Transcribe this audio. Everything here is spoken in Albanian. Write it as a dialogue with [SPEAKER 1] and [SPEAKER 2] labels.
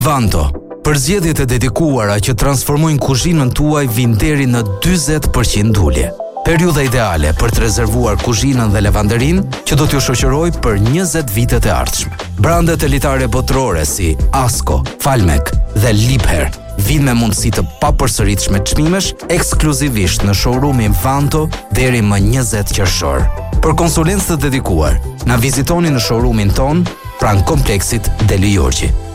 [SPEAKER 1] Vanto, përzgjedhjet e dedikuara që transformojnë kuzhinën tuaj vijnë deri në 40% ulje. Periudha ideale për të rezervuar kuzhinën dhe lavanderin që do t'ju shoqëroj për 20 vitet e ardhshme. Brandet elitare botërore si Asko, Falmek dhe Liebherr vijnë me mundësi të papërsëritshme çmimesh ekskluzivisht në showroomin Vanto deri më 20 qershor. Për konsulencë të dedikuar, na vizitoni në showroomin ton pranë kompleksit Deli Jorgji.